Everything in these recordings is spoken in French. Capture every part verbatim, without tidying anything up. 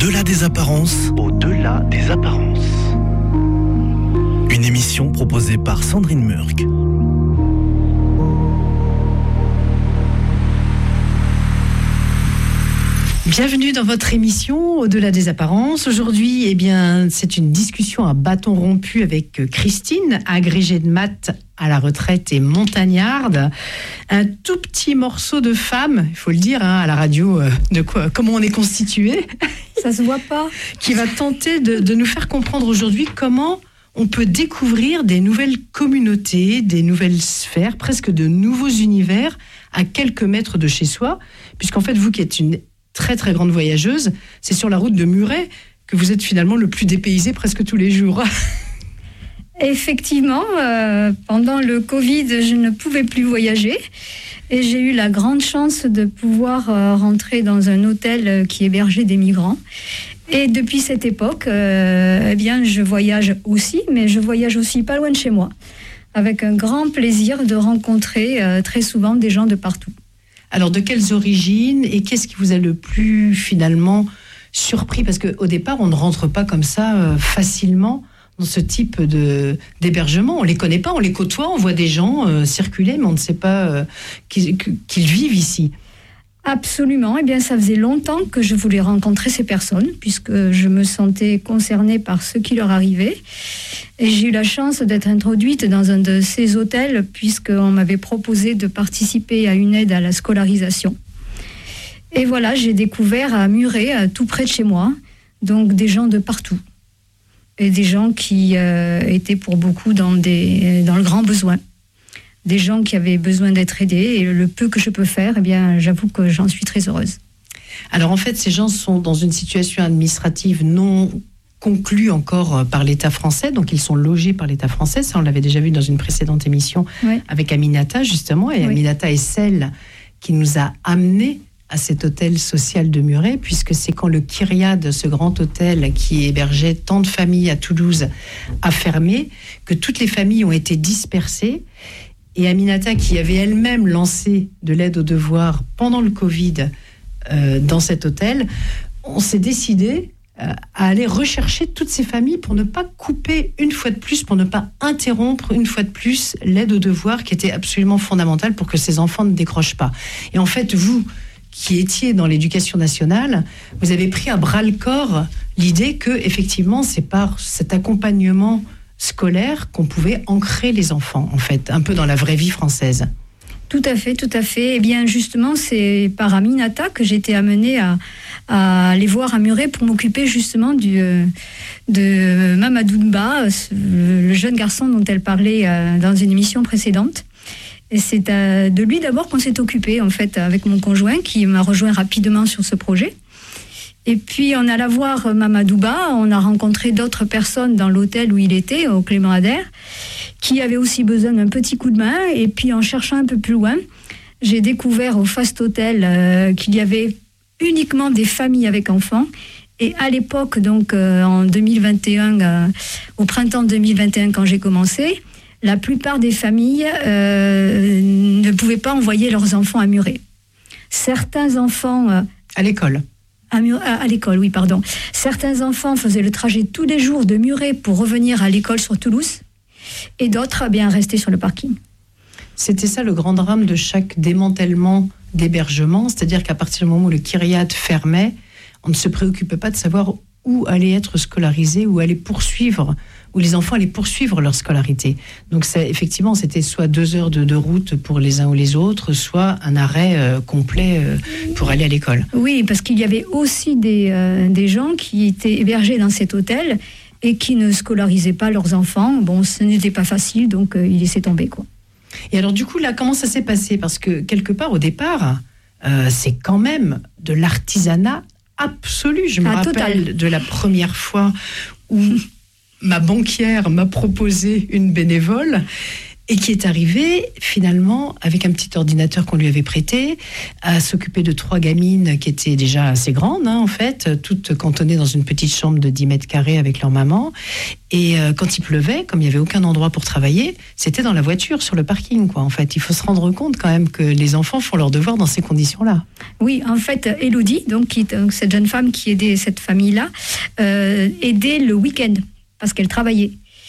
Au-delà des apparences. Au-delà des apparences. Une émission proposée par Sandrine Murk. Bienvenue dans votre émission Au-delà des apparences. Aujourd'hui, eh bien, c'est une discussion à bâton rompu avec Christine, agrégée de maths à la retraite et montagnarde. Un tout petit morceau de femme, il faut le dire, hein, à la radio, euh, de quoi, comment on est constitué. Ça se voit pas. Qui va tenter de, de nous faire comprendre aujourd'hui comment on peut découvrir des nouvelles communautés, des nouvelles sphères, presque de nouveaux univers à quelques mètres de chez soi. Puisqu'en fait, vous qui êtes une très très grande voyageuse, c'est sur la route de Muret que vous êtes finalement le plus dépaysé presque tous les jours. Effectivement, euh, pendant le Covid, je ne pouvais plus voyager et j'ai eu la grande chance de pouvoir euh, rentrer dans un hôtel qui hébergeait des migrants. Et depuis cette époque, euh, eh bien, je voyage aussi, mais je voyage aussi pas loin de chez moi, avec un grand plaisir de rencontrer euh, très souvent des gens de partout. Alors, de quelles origines et qu'est-ce qui vous a le plus, finalement, surpris ? Parce qu'au départ, on ne rentre pas comme ça euh, facilement dans ce type de, d'hébergement. On ne les connaît pas, on les côtoie, on voit des gens euh, circuler, mais on ne sait pas euh, qu'ils, qu'ils vivent ici. Absolument. Eh bien, ça faisait longtemps que je voulais rencontrer ces personnes, puisque je me sentais concernée par ce qui leur arrivait. Et j'ai eu la chance d'être introduite dans un de ces hôtels, puisqu'on m'avait proposé de participer à une aide à la scolarisation. Et voilà, j'ai découvert à Muret, tout près de chez moi, donc des gens de partout. Et des gens qui euh, étaient pour beaucoup dans, des, dans le grand besoin. Des gens qui avaient besoin d'être aidés, et le peu que je peux faire, eh bien, j'avoue que j'en suis très heureuse. Alors en fait, ces gens sont dans une situation administrative non conclue encore par l'État français, donc ils sont logés par l'État français, ça on l'avait déjà vu dans une précédente émission oui. avec Aminata justement, et oui. Aminata est celle qui nous a amenés à cet hôtel social de Muret, puisque c'est quand le Kyriade, ce grand hôtel qui hébergeait tant de familles à Toulouse, a fermé, que toutes les familles ont été dispersées. Et Aminata, qui avait elle-même lancé de l'aide aux devoirs pendant le Covid euh, dans cet hôtel, on s'est décidé euh, à aller rechercher toutes ces familles pour ne pas couper une fois de plus, pour ne pas interrompre une fois de plus l'aide aux devoirs qui était absolument fondamentale pour que ces enfants ne décrochent pas. Et en fait, vous qui étiez dans l'éducation nationale, vous avez pris à bras-le-corps l'idée que, effectivement, c'est par cet accompagnement scolaire qu'on pouvait ancrer les enfants, en fait, un peu dans la vraie vie française. Tout à fait, tout à fait. Eh bien, justement, c'est par Aminata que j'ai été amenée à, à aller voir à Muret pour m'occuper justement du, de Mamadou Nba, le jeune garçon dont elle parlait dans une émission précédente. Et c'est de lui d'abord qu'on s'est occupé, en fait, avec mon conjoint, qui m'a rejoint rapidement sur ce projet. Et puis, on alla voir Mamadouba, on a rencontré d'autres personnes dans l'hôtel où il était, au Clément Ader, qui avaient aussi besoin d'un petit coup de main. Et puis, en cherchant un peu plus loin, j'ai découvert au Fast Hotel euh, qu'il y avait uniquement des familles avec enfants. Et à l'époque, donc euh, en deux mille vingt et un, euh, au printemps deux mille vingt et un, quand j'ai commencé, la plupart des familles euh, ne pouvaient pas envoyer leurs enfants à Muret. Certains enfants... Euh, à l'école À, à, à l'école, oui, pardon. Certains enfants faisaient le trajet tous les jours de Muret pour revenir à l'école sur Toulouse, et d'autres, eh bien, restaient sur le parking. C'était ça le grand drame de chaque démantèlement d'hébergement, c'est-à-dire qu'à partir du moment où le Kyriade fermait, on ne se préoccupait pas de savoir où allaient être scolarisés, où allaient poursuivre, où les enfants allaient poursuivre leur scolarité. Donc c'est, effectivement, c'était soit deux heures de, de route pour les uns ou les autres, soit un arrêt euh, complet euh, pour aller à l'école. Oui, parce qu'il y avait aussi des, euh, des gens qui étaient hébergés dans cet hôtel et qui ne scolarisaient pas leurs enfants. Bon, ce n'était pas facile, donc euh, ils laissaient tomber, quoi. Et alors du coup, là, comment ça s'est passé ? Parce que quelque part, au départ, euh, c'est quand même de l'artisanat absolu. Je me ah, rappelle total. de la première fois où ma banquière m'a proposé une bénévole et qui est arrivé finalement avec un petit ordinateur qu'on lui avait prêté, à s'occuper de trois gamines qui étaient déjà assez grandes, hein, en fait, toutes cantonnées dans une petite chambre de dix mètres carrés avec leur maman. Et euh, quand il pleuvait, comme il n'y avait aucun endroit pour travailler, c'était dans la voiture, sur le parking, quoi. En fait, il faut se rendre compte quand même que les enfants font leurs devoirs dans ces conditions-là. Oui, en fait, Élodie, donc, qui, donc cette jeune femme qui aidait cette famille-là, euh, aidait le week-end parce qu'elle travaillait.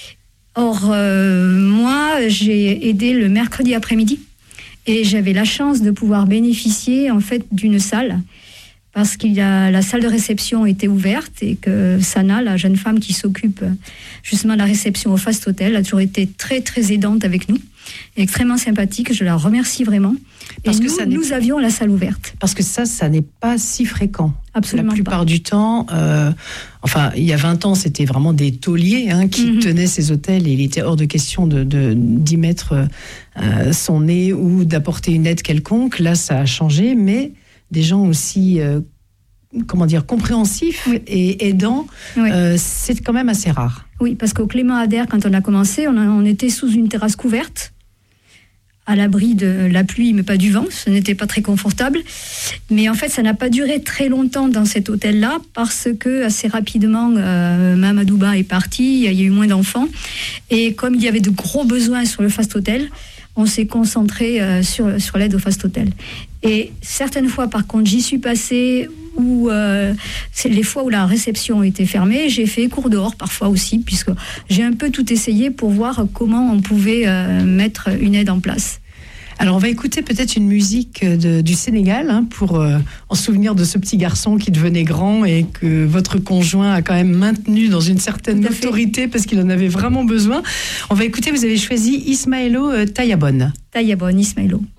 Or, euh, moi, j'ai aidé le mercredi après-midi et j'avais la chance de pouvoir bénéficier en fait d'une salle parce que la salle de réception était ouverte et que Sana, la jeune femme qui s'occupe justement de la réception au Fast Hotel, a toujours été très très aidante avec nous, extrêmement sympathique. Je la remercie vraiment. Parce et que nous, ça nous avions la salle ouverte. Parce que ça, ça n'est pas si fréquent. Absolument La plupart pas. du temps, euh, enfin, il y a vingt ans, c'était vraiment des tauliers hein, qui mm-hmm. tenaient ces hôtels et il était hors de question de, de, d'y mettre euh, son nez ou d'apporter une aide quelconque. Là, ça a changé, mais des gens aussi, euh, comment dire, compréhensifs oui. et aidants, oui. euh, c'est quand même assez rare. Oui, parce qu'au Clément Ader, quand on a commencé, on, a, on était sous une terrasse couverte, à l'abri de la pluie, mais pas du vent. Ce n'était pas très confortable. Mais en fait, ça n'a pas duré très longtemps dans cet hôtel-là, parce que assez rapidement, euh, Mamadouba est parti, il y a eu moins d'enfants. Et comme il y avait de gros besoins sur le Fast Hotel, on s'est concentré euh, sur, sur l'aide au Fast Hotel. Et certaines fois, par contre, j'y suis passée, où euh, c'est les fois où la réception était fermée, j'ai fait cours dehors parfois aussi, puisque j'ai un peu tout essayé pour voir comment on pouvait euh, mettre une aide en place. Alors on va écouter peut-être une musique de, du Sénégal hein, pour euh, en souvenir de ce petit garçon qui devenait grand et que votre conjoint a quand même maintenu dans une certaine autorité parce qu'il en avait vraiment besoin. On va écouter, vous avez choisi Ismaëlo euh, Tayabon. Tayabon, Ismaëlo.